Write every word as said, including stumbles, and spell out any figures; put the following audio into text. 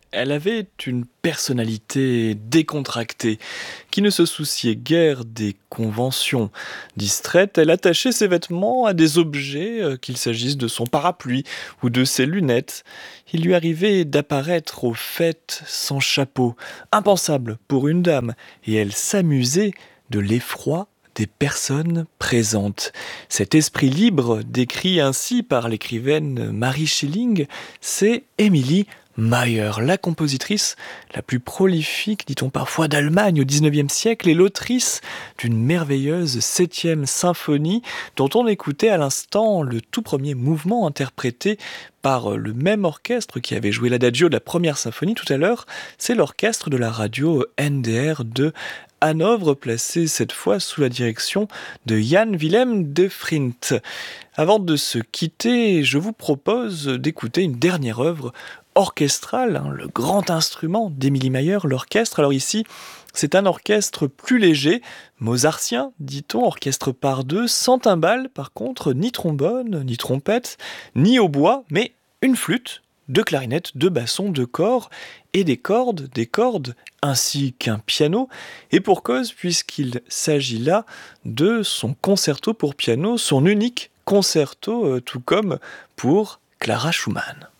Elle avait une personnalité décontractée, qui ne se souciait guère des conventions. Distraite, elle attachait ses vêtements à des objets, euh, qu'il s'agisse de son parapluie ou de ses lunettes. Il lui arrivait d'apparaître aux fêtes sans chapeau, impensable pour une dame, et elle s'amusait de l'effroi des personnes présentes. Cet esprit libre, décrit ainsi par l'écrivaine Mary Schilling, c'est Emily Mayer, la compositrice la plus prolifique, dit-on parfois, d'Allemagne au dix-neuvième siècle et l'autrice d'une merveilleuse septième symphonie dont on écoutait à l'instant le tout premier mouvement interprété par le même orchestre qui avait joué l'adagio de la première symphonie tout à l'heure. C'est l'orchestre de la radio N D R de Hanovre, placé cette fois sous la direction de Jan Willem de Vrint. Avant de se quitter, je vous propose d'écouter une dernière œuvre orchestrale, hein, le grand instrument d'Emily Mayer, l'orchestre. Alors ici, c'est un orchestre plus léger, mozartien, dit-on, orchestre par deux, sans timbales par contre, ni trombone, ni trompette, ni hautbois, mais une flûte, deux clarinettes, deux bassons, deux corps, et des cordes, des cordes, ainsi qu'un piano, et pour cause, puisqu'il s'agit là de son concerto pour piano, son unique concerto, euh, tout comme pour Clara Schumann.